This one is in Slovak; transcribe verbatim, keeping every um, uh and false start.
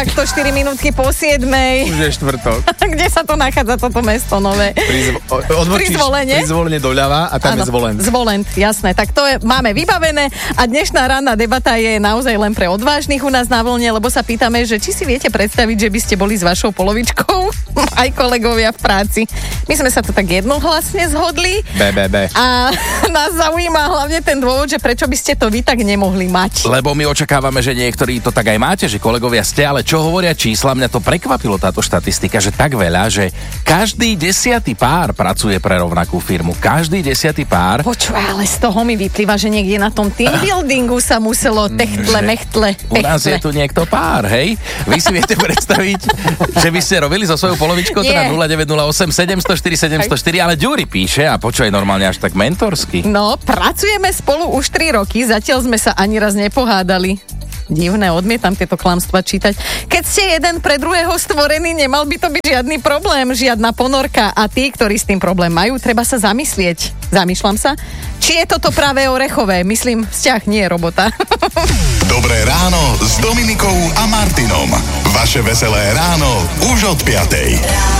Takto štyri minútky po siedmej. Už je štvrtok. Kde sa to nachádza, toto mesto nové? Pri, zvo- odbočíš, pri Zvolene? Pri Zvolene doľava a tam Áno, je Zvolen. Zvolen, jasné. Tak to je, máme vybavené a dnešná ranná debata je naozaj len pre odvážnych u nás na vlne, lebo sa pýtame, že či si viete predstaviť, že by ste boli s vašou polovičkou, aj kolegovia v práci. My sme sa to tak jednohlasne zhodli. bé bé bé. A nás zaujíma hlavne ten dôvod, že prečo by ste to vy tak nemohli mať. Lebo my očakávame, že niektorí to tak aj máte, že kolegovia ste, ale čo hovoria čísla, mňa to prekvapilo táto štatistika, že tak veľa, že každý desiatý pár pracuje pre rovnakú firmu. Každý desiatý pár. Počúvaj, ale z toho mi vyplýva, že niekde na tom team buildingu sa muselo techtle, mechtle, U nás je techtle. tu niekto pár, hej? Vy si viete predstaviť, že by ste robili so svojou polovičkou teda nula deväť nula osem sedem nula štyri sedem nula štyri, ale Ďuri píše a počúvaj normálne až tak mentorsky. No, pracujeme spolu už tri roky, zatiaľ sme sa ani raz nepohádali. Divné, odmietam tieto klamstvá čítať. Keď ste jeden pre druhého stvorení, nemal by to byť žiadny problém, žiadna ponorka a tí, ktorí s tým problém majú, treba sa zamyslieť. Zamýšľam sa, či je toto práve orechové. Myslím, vzťah, nie robota. Dobré ráno s Dominikou a Martinom. Vaše veselé ráno už od piatej.